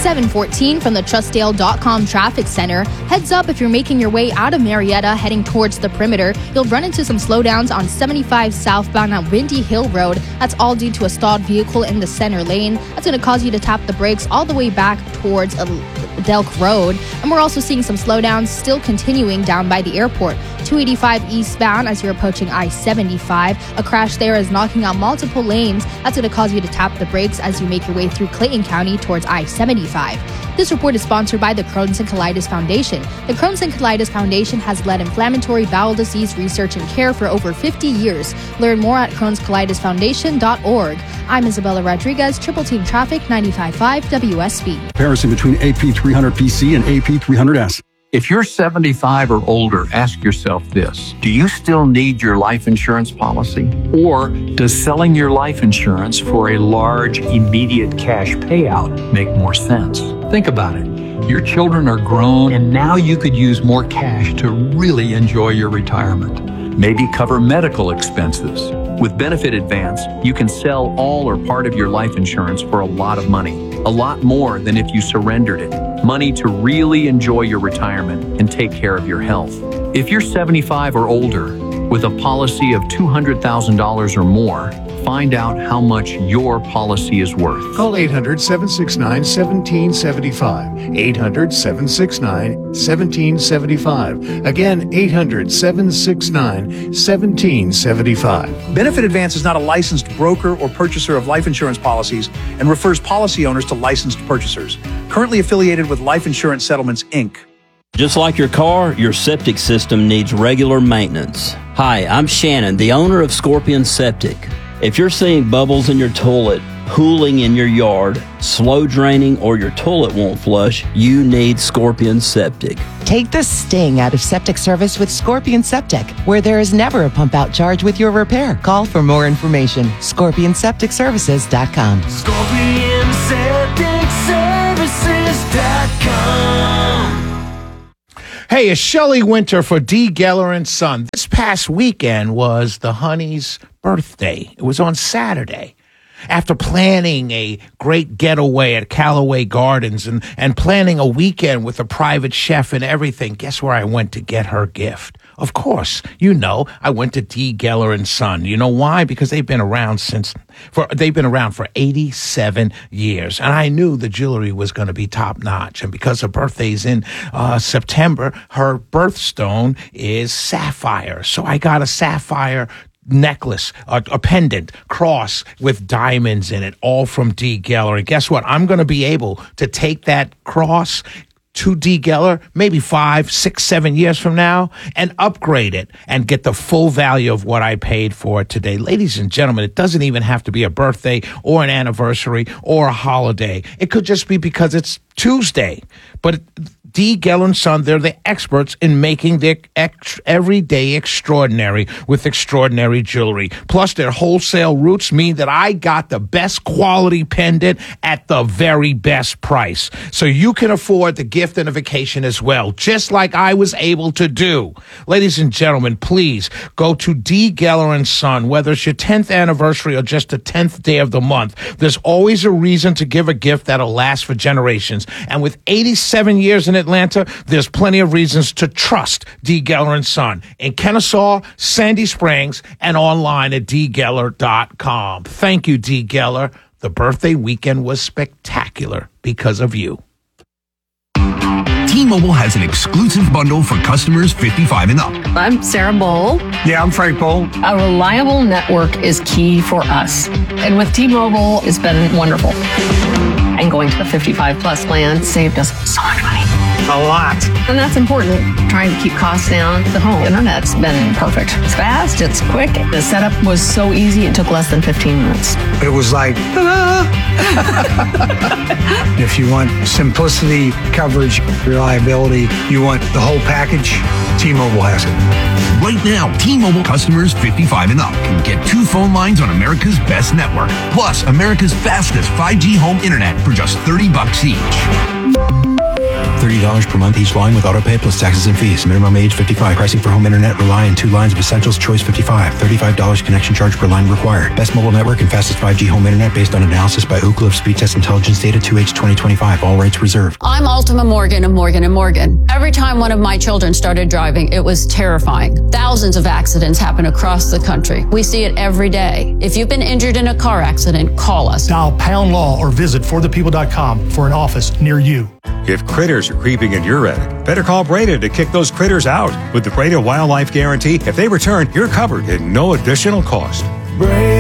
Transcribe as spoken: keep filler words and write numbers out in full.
seven fourteen from the Trustdale dot com Traffic Center. Heads up if you're making your way out of Marietta heading towards the perimeter. You'll run into some slowdowns on seventy-five southbound at Windy Hill Road. That's all due to a stalled vehicle in the center lane. That's going to cause you to tap the brakes all the way back towards uh, Delk Road. And we're also seeing some slowdowns still continuing down by the airport. two eighty-five eastbound as you're approaching I seventy-five. A crash there is knocking out multiple lanes. That's going to cause you to tap the brakes as you make your way through Clayton County towards I seventy-five. This report is sponsored by the Crohn's and Colitis Foundation. The Crohn's and Colitis Foundation has led inflammatory bowel disease research and care for over fifty years. Learn more at crohns colitis foundation dot org. I'm Isabella Rodriguez, Triple Team Traffic, ninety-five point five W S B. Comparison between A P three hundred P C and A P three hundred S. If you're seventy-five or older, ask yourself this. Do you still need your life insurance policy? Or does selling your life insurance for a large, immediate cash payout make more sense? Think about it. Your children are grown, and now you could use more cash to really enjoy your retirement. Maybe cover medical expenses. With Benefit Advance, you can sell all or part of your life insurance for a lot of money. A lot more than if you surrendered it. Money to really enjoy your retirement and take care of your health. If you're seventy-five or older with a policy of two hundred thousand dollars or more, find out how much your policy is worth. Call eight hundred, seven six nine, one seven seven five. eight hundred, seven six nine, one seven seven five. Again, eight hundred, seven six nine, one seven seven five. Benefit Advance is not a licensed broker or purchaser of life insurance policies and refers policy owners to licensed purchasers. Currently affiliated with Life Insurance Settlements, Incorporated. Just like your car, your septic system needs regular maintenance. Hi, I'm Shannon, the owner of Scorpion Septic. If you're seeing bubbles in your toilet, pooling in your yard, slow draining, or your toilet won't flush, you need Scorpion Septic. Take the sting out of septic service with Scorpion Septic, where there is never a pump out charge with your repair. Call for more information. scorpion septic services dot com. scorpion septic services dot com. Hey, it's Shelley Winter for D. Geller and Son. This past weekend was the honey's birthday. It was on Saturday. After planning a great getaway at Callaway Gardens and, and planning a weekend with a private chef and everything, guess where I went to get her gift? Of course, you know, I went to D. Geller and Son. You know why? Because they've been around since, for they've been around for eighty-seven years. And I knew the jewelry was going to be top notch. And because her birthday's in uh, September, her birthstone is sapphire. So I got a sapphire necklace, a, a pendant, cross with diamonds in it, all from D. Geller. And guess what? I'm going to be able to take that cross to D. Geller, maybe five, six, seven years from now, and upgrade it and get the full value of what I paid for it today. Ladies and gentlemen, it doesn't even have to be a birthday or an anniversary or a holiday. It could just be because it's Tuesday. But D. Geller and Son, they're the experts in making their ex- everyday extraordinary with extraordinary jewelry. Plus, their wholesale routes mean that I got the best quality pendant at the very best price. So you can afford the gift and a vacation as well, just like I was able to do. Ladies and gentlemen, please go to D. Geller and Son. Whether it's your tenth anniversary or just the tenth day of the month, there's always a reason to give a gift that'll last for generations. And with eighty-seven years in Atlanta, there's plenty of reasons to trust D. Geller and Son in Kennesaw, Sandy Springs, and online at d geller dot com. Thank you, D. Geller. The birthday weekend was spectacular because of you. T-Mobile has an exclusive bundle for customers fifty-five and up. I'm Sarah Bowl. Yeah, I'm Frank Bowl. A reliable network is key for us. And with T-Mobile, it's been wonderful. And going to the fifty-five plus plan saved us so much money. A lot. And that's important. Trying to keep costs down. The home internet's been perfect. It's fast, it's quick. The setup was so easy, it took less than fifteen minutes. It was like, if you want simplicity, coverage, reliability, you want the whole package, T-Mobile has it. Right now, T-Mobile customers fifty-five and up can get two phone lines on America's best network, plus America's fastest five G home internet for just thirty bucks each. thirty dollars per month each line with auto pay plus taxes and fees. Minimum age fifty-five. Pricing for home internet rely on two lines of Essentials Choice fifty-five. thirty-five dollars connection charge per line required. Best mobile network and fastest five G home internet based on analysis by Ookla of Speed Test Intelligence Data two H twenty twenty-five. All rates reserved. I'm Ultima Morgan of Morgan and Morgan. Every time one of my children started driving, it was terrifying. Thousands of accidents happen across the country. We see it every day. If you've been injured in a car accident, call us. Dial pound law or visit for the people dot com for an office near you. If critters are creeping in your attic, better call Breda to kick those critters out. With the Breda Wildlife Guarantee, if they return, you're covered at no additional cost. Breda.